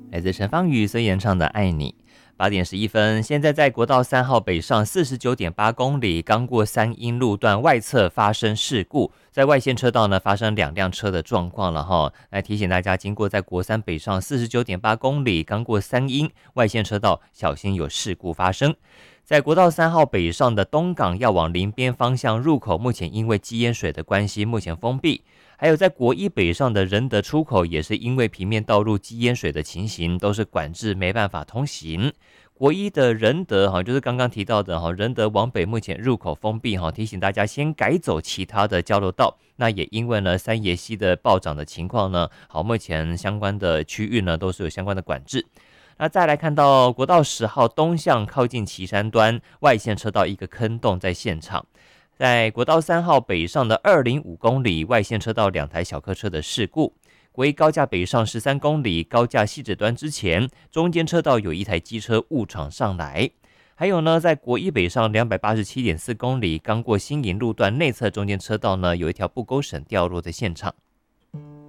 来自陈芳宇所演唱的《爱你》。8点11分，现在在国道3号北上49.8公里，刚过三阴路段外侧发生事故，在外线车道呢发生2辆车的状况了哈。来提醒大家，经过在国三北上49.8公里，刚过三阴外线车道，小心有事故发生。在国道3号北上的东港要往林边方向入口，目前因为积淹水的关系，目前封闭。还有在国一北上的仁德出口，也是因为平面道路积淹水的情形，都是管制没办法通行。国一的仁德就是刚刚提到的仁德往北目前入口封闭提醒大家先改走其他的交流道。那也因为呢三爷溪的暴涨的情况呢，目前相关的区域呢都是有相关的管制。那再来看到国道10号东向靠近旗山端外线车道一个坑洞在现场。在国道3号北上的205公里外线车道2台小客车的事故。国一高架北上13公里高架汐止端之前，中间车道有一台机车误闯上来。还有呢，在国一北上287.4公里刚过新营路段内侧中间车道呢，有一条布钩绳掉落的现场。